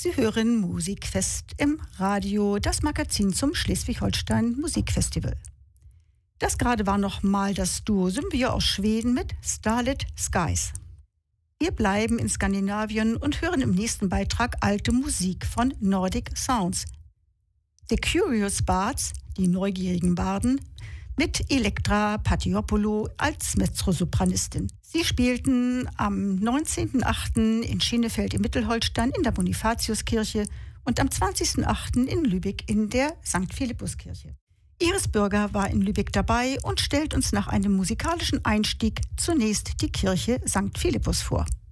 Sie hören Musikfest im Radio, das Magazin zum Schleswig-Holstein Musikfestival. Das gerade war nochmal das Duo Symbio aus Schweden mit Starlit Skies. Wir bleiben in Skandinavien und hören im nächsten Beitrag alte Musik von Nordic Sounds. The Curious Bards, die neugierigen Barden, mit Elektra Patiopoulou als Mezzosopranistin. Sie spielten am 19.08. in Schenefeld im Mittelholstein in der Bonifatiuskirche und am 20.08. in Lübeck in der St. Philippuskirche. Iris Bürger war in Lübeck dabei und stellt uns nach einem musikalischen Einstieg zunächst die Kirche St. Philippus vor.